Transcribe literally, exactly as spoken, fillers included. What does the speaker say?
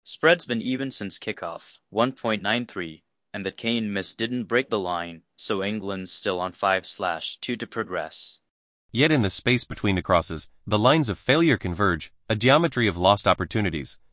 Spread's been even since kickoff, one point nine three, and the Kane miss didn't break the line, so England's still on five slash two to progress. Yet in the space between the crosses, the lines of failure converge, a geometry of lost opportunities.